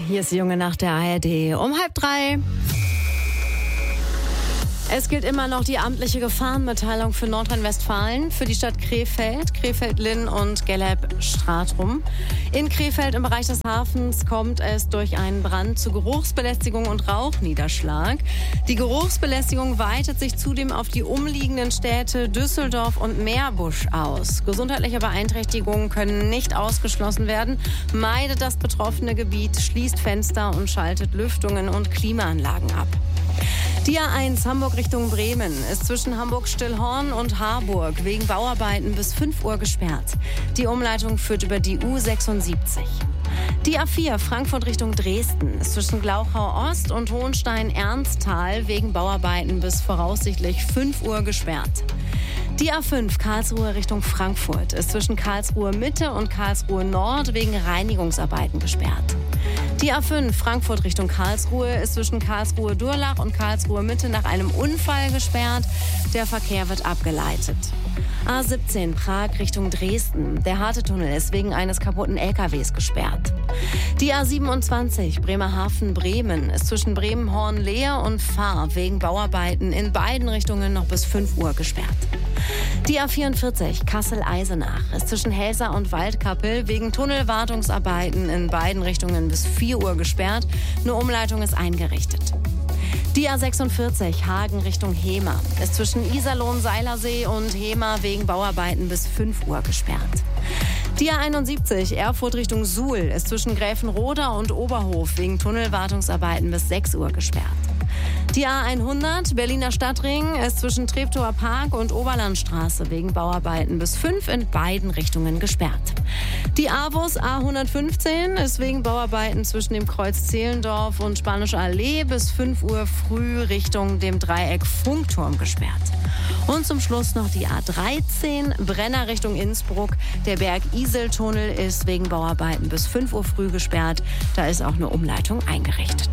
Hier ist die Junge Nacht der ARD um 2:30. Es gilt immer noch die amtliche Gefahrenmitteilung für Nordrhein-Westfalen, für die Stadt Krefeld, Krefeld-Linn und Gelleb-Stratrum. In Krefeld im Bereich des Hafens kommt es durch einen Brand zu Geruchsbelästigung und Rauchniederschlag. Die Geruchsbelästigung weitet sich zudem auf die umliegenden Städte Düsseldorf und Meerbusch aus. Gesundheitliche Beeinträchtigungen können nicht ausgeschlossen werden. Meidet das betroffene Gebiet, schließt Fenster und schaltet Lüftungen und Klimaanlagen ab. Die A1 Hamburg Richtung Bremen ist zwischen Hamburg-Stillhorn und Harburg wegen Bauarbeiten bis 5 Uhr gesperrt. Die Umleitung führt über die U76. Die A4 Frankfurt Richtung Dresden ist zwischen Glauchau-Ost und Hohenstein-Ernsthal wegen Bauarbeiten bis voraussichtlich 5 Uhr gesperrt. Die A5 Karlsruhe Richtung Frankfurt ist zwischen Karlsruhe Mitte und Karlsruhe Nord wegen Reinigungsarbeiten gesperrt. Die A5 Frankfurt Richtung Karlsruhe ist zwischen Karlsruhe Durlach und Karlsruhe Mitte nach einem Unfall gesperrt. Der Verkehr wird abgeleitet. A17 Prag Richtung Dresden. Der Harte-Tunnel ist wegen eines kaputten LKWs gesperrt. Die A27 Bremerhaven-Bremen ist zwischen Bremen-Horn-Leer und Fahr wegen Bauarbeiten in beiden Richtungen noch bis 5 Uhr gesperrt. Die A44 Kassel-Eisenach ist zwischen Helsa und Waldkappel wegen Tunnelwartungsarbeiten in beiden Richtungen bis 4 Uhr gesperrt. Eine Umleitung ist eingerichtet. Die A46 Hagen Richtung Hemer ist zwischen Iserlohn-Seilersee und Hemer wegen Bauarbeiten bis 5 Uhr gesperrt. Die A71 Erfurt Richtung Suhl ist zwischen Gräfenroda und Oberhof wegen Tunnelwartungsarbeiten bis 6 Uhr gesperrt. Die A100 Berliner Stadtring ist zwischen Treptower Park und Oberlandstraße wegen Bauarbeiten bis 5 in beiden Richtungen gesperrt. Die AWUS A115 ist wegen Bauarbeiten zwischen dem Kreuz Zehlendorf und Spanische Allee bis 5 Uhr früh Richtung dem Dreieck Funkturm gesperrt. Und zum Schluss noch die A13 Brenner Richtung Innsbruck. Der Berg-Isel-Tunnel ist wegen Bauarbeiten bis 5 Uhr früh gesperrt. Da ist auch eine Umleitung eingerichtet.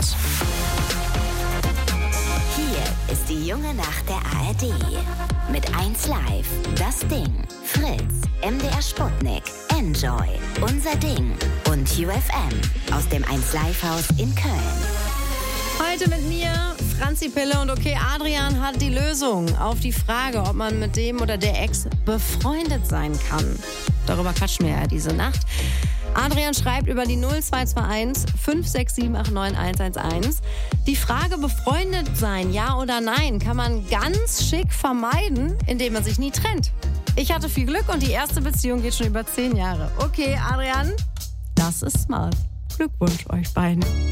Hier ist die Junge Nacht der ARD. Mit 1 Live, das Ding, Fritz, MDR Sputnik, Enjoy, Unser Ding und UFM aus dem 1 Live Haus in Köln. Heute mit mir Franzi Pille und okay, Adrian hat die Lösung auf die Frage, ob man mit dem oder der Ex befreundet sein kann. Darüber quatschen wir ja diese Nacht. Adrian schreibt über die 0221 56789 111. Die Frage befreundet sein, ja oder nein, kann man ganz schick vermeiden, indem man sich nie trennt. Ich hatte viel Glück und die erste Beziehung geht schon über 10 Jahre. Okay, Adrian, das ist smart. Glückwunsch euch beiden.